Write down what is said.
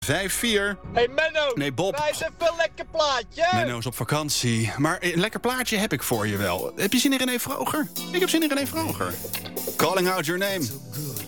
5-4. Hey Menno, Nee, Bob. draai eens even een lekker plaatje. Menno is op vakantie. Maar een lekker plaatje heb ik voor je wel. Heb je zin in René Vroger? Ik heb zin in René Vroger. Calling out your name.